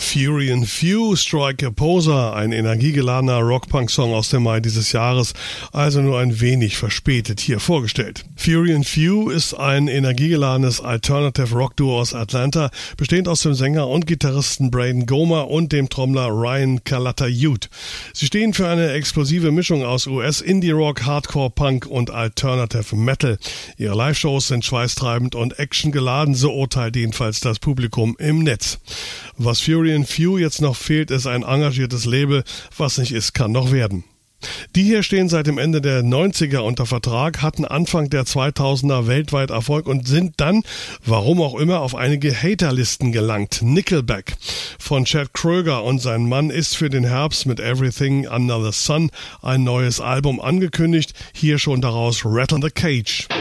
Fury and Few, Strike a Poser, ein energiegeladener Rock-Punk-Song aus dem Mai dieses Jahres, also nur ein wenig verspätet hier vorgestellt. Fury and Few ist ein energiegeladenes Alternative Rock-Duo aus Atlanta, bestehend aus dem Sänger und Gitarristen Braden Gomer und dem Trommler Ryan Calatta-Ute. Sie stehen für eine explosive Mischung aus US-Indie-Rock, Hardcore-Punk und Alternative Metal. Ihre Live-Shows sind schweißtreibend und actiongeladen, so urteilt jedenfalls das Publikum im Netz. Was Fury and Few jetzt noch fehlt, ist ein engagiertes Label. Was nicht ist, kann noch werden. Die hier stehen seit dem Ende der 90er unter Vertrag, hatten Anfang der 2000er weltweit Erfolg und sind dann, warum auch immer, auf einige Haterlisten gelangt. Nickelback. Von Chad Kroeger und sein Mann ist für den Herbst mit Everything Under the Sun ein neues Album angekündigt. Hier schon daraus Rat on the Cage.